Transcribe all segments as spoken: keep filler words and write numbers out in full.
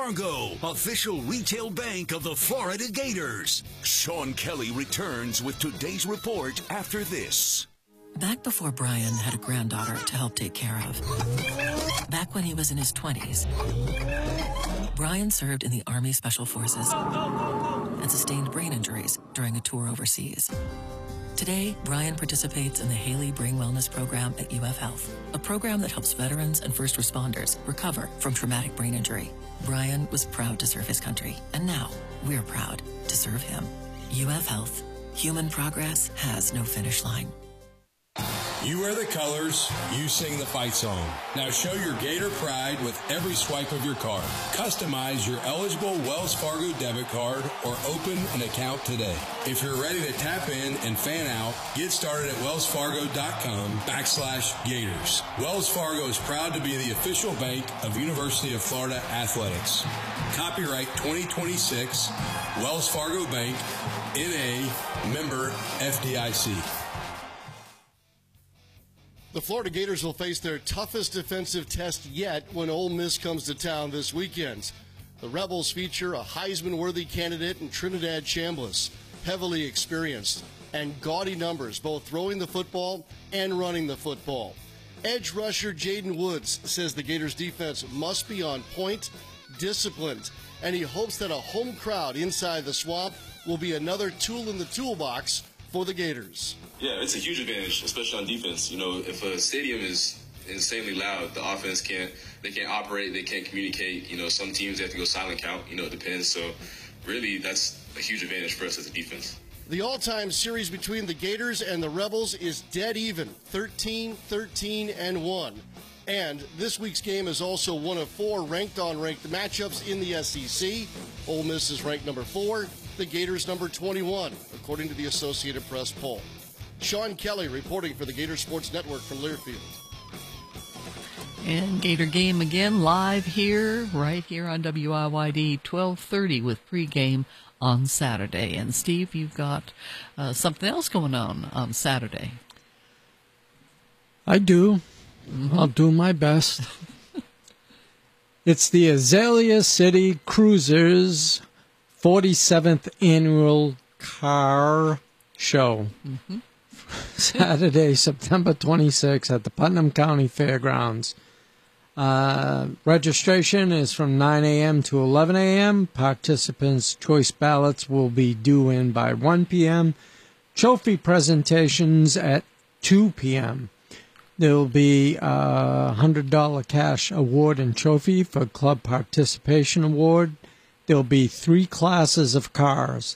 Fargo, official retail bank of the Florida Gators. Sean Kelly returns with today's report after this. Back before Brian had a granddaughter to help take care of. Back when he was in his twenties, Brian served in the Army Special Forces and sustained brain injuries during a tour overseas. Today, Brian participates in the Haley Brain Wellness Program at U F Health, a program that helps veterans and first responders recover from traumatic brain injury. Brian was proud to serve his country, and now we're proud to serve him. U F Health. Human progress has no finish line. You wear the colors, you sing the fight song. Now show your Gator pride with every swipe of your card. Customize your eligible Wells Fargo debit card or open an account today. If you're ready to tap in and fan out, get started at wellsfargo.com backslash Gators. Wells Fargo is proud to be the official bank of University of Florida Athletics. Copyright twenty twenty-six, Wells Fargo Bank, N A, member F D I C. The Florida Gators will face their toughest defensive test yet when Ole Miss comes to town this weekend. The Rebels feature a Heisman-worthy candidate in Trinidad Chambliss, heavily experienced, and gaudy numbers, both throwing the football and running the football. Edge rusher Jaden Woods says the Gators' defense must be on point, disciplined, and he hopes that a home crowd inside the Swamp will be another tool in the toolbox for the Gators. Yeah, it's a huge advantage, especially on defense. You know, if a stadium is insanely loud, the offense can't, they can't operate, they can't communicate. You know, some teams they have to go silent count, you know, it depends. So really that's a huge advantage for us as a defense. The all-time series between the Gators and the Rebels is dead even, thirteen, thirteen, and one. And this week's game is also one of four ranked-on-ranked matchups in the S E C. Ole Miss is ranked number four, the Gators number twenty-one, according to the Associated Press poll. Sean Kelly reporting for the Gator Sports Network from Learfield. And Gator Game again live here, right here on W I Y D, twelve thirty with pregame on Saturday. And Steve, you've got uh, something else going on on Saturday. I do. Mm-hmm. I'll do my best. It's the Azalea City Cruisers forty-seventh Annual Car Show. Mm-hmm. Saturday, September twenty-sixth at the Putnam County Fairgrounds. Uh, registration is from nine a.m. to eleven a.m. Participants' choice ballots will be due in by one p.m. Trophy presentations at two p.m. There will be a one hundred dollars cash award and trophy for club participation award. There will be three classes of cars.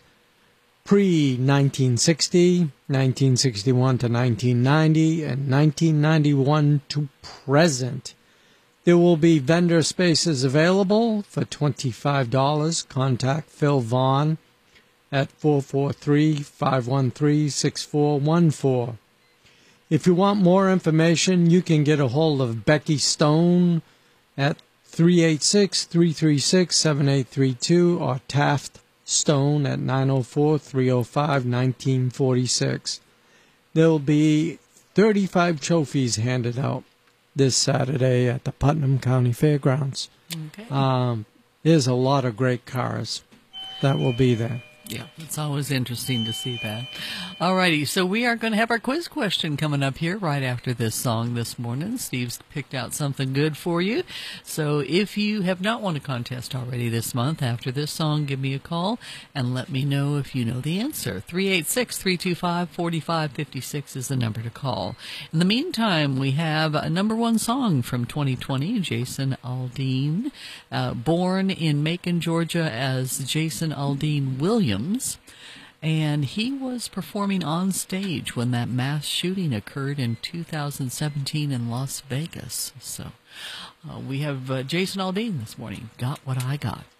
Pre-nineteen sixty, nineteen sixty-one to nineteen ninety, and nineteen ninety-one to present. There will be vendor spaces available for twenty-five dollars. Contact Phil Vaughn at four four three, five one three, six four one four. If you want more information, you can get a hold of Becky Stone at three eight six, three three six, seven eight three two or Taft Stone at nine oh four, three oh five, nineteen forty-six. There will be thirty-five trophies handed out this Saturday at the Putnam County Fairgrounds. Okay. Um, there's a lot of great cars that will be there. Yeah, it's always interesting to see that. All righty, so we are going to have our quiz question coming up here right after this song this morning. Steve's picked out something good for you. So if you have not won a contest already this month, after this song, give me a call and let me know if you know the answer. three eight six, three two five, four five five six is the number to call. In the meantime, we have a number one song from twenty twenty, Jason Aldean, uh, born in Macon, Georgia as Jason Aldean Williams. And he was performing on stage when that mass shooting occurred in two thousand seventeen in Las Vegas. So uh, we have uh, Jason Aldean this morning. Got What I Got.